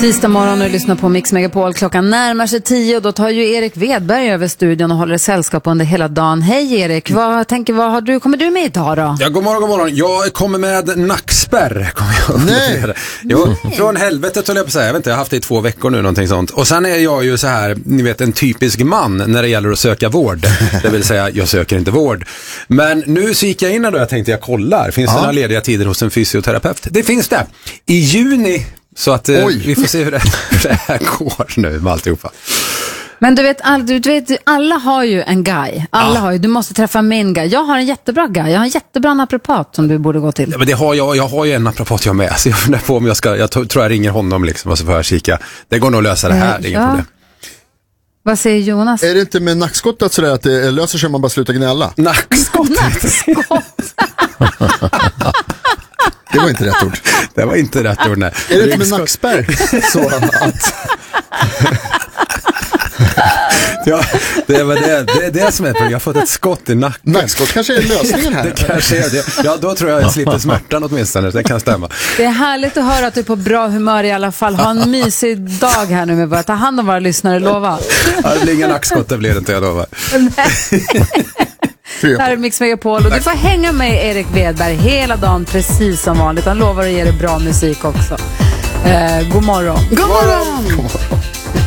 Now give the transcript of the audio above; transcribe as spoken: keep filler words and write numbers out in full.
Tisdag morgon och lyssnar på Mix Megapol. Klockan närmar sig tio och då tar ju Erik Wedberg över studion och håller sällskap under hela dagen. Hej Erik, vad, tänker, vad har du, kommer du med idag då? Ja, god morgon, god morgon. Jag kommer med nackspärr. Kommer jag Nej. Jo, från helvetet höll jag på att säga. Jag vet inte, jag har haft det i två veckor nu, någonting sånt. Och sen är jag ju så här, ni vet, en typisk man när det gäller att söka vård. Det vill säga, jag söker inte vård. Men nu så gick jag in och jag tänkte, jag kollar. Finns det några lediga tider hos en fysioterapeut? Det finns det. I juni. Så att eh, vi får se hur det, hur det här går nu med alltihopa. Men du vet, all, du vet, alla har ju en guy. Alla ja. har ju, du måste träffa min guy. Jag har en jättebra guy. Jag har en jättebra naprapat som du borde gå till. Ja, men det har jag, jag har ju en naprapat jag med. Så jag funderar på om jag ska, jag t- tror jag ringer honom liksom och så får jag kika. Det går nog att lösa det här, det är inget ja. problem. Vad säger Jonas? Är det inte med nackskottet sådär att det löser sig om man bara slutar gnälla? Nackskott? Nackskott. Det var inte rätt ord. Det var inte rätt ord, nej. Är det inte med nackspärr? Så att... Ja, det var det, det är det som är det. Jag har fått ett skott i nacken. Nackskott kanske är lösningen här. Det kanske är det. Ja, då tror jag jag slipper smärtan åtminstone. Det kan stämma. Det är härligt att höra att du är på bra humör i alla fall. Ha en mysig dag här nu med bara ta hand om våra lyssnare, lova. Ja, det blir inga nackskott, det blir det inte, jag lovar. Det här är Mix Megapol och du får hänga med Erik Wedberg hela dagen precis som vanligt. Han lovar att ge dig bra musik också. Eh, god morgon. God morgon! God morgon.